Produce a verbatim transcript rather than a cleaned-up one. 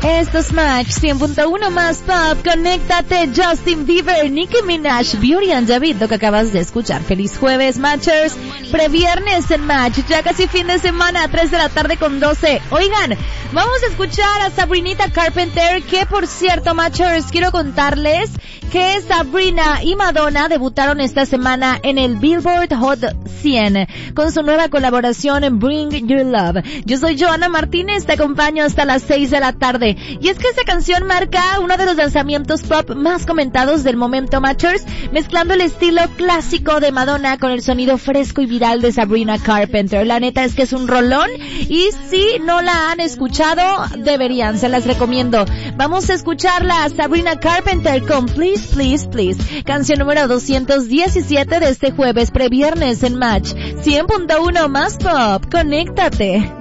Esto es Match cien punto uno más Pop. Conéctate, Justin Bieber, Nicki Minaj, Beauty and David, lo que acabas de escuchar. Feliz jueves, Matchers. Previernes en Match, ya casi fin de semana, tres de la tarde con doce. Oigan, vamos a escuchar a Sabrinita Carpenter, que por cierto, Matchers, quiero contarles que Sabrina y Madonna debutaron esta semana en el Billboard Hot cien con su nueva colaboración en Bring Your Love. Yo soy Joana Martínez, te acompaño hasta las seis de la tarde. Y es que esta canción marca uno de los lanzamientos pop más comentados del momento, Matchers, mezclando el estilo clásico de Madonna con el sonido fresco y viral de Sabrina Carpenter. La neta es que es un rolón y si no la han escuchado, deberían, se las recomiendo. Vamos a escucharla a Sabrina Carpenter con Please, Please, Please, canción número doscientos diecisiete de este jueves previernes en Match cien punto uno más Pop. Conéctate.